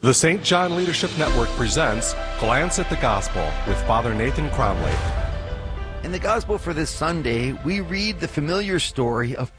The St. John Leadership Network presents Glance at the Gospel with Father Nathan Cromley. In the Gospel for this Sunday, we read the familiar story of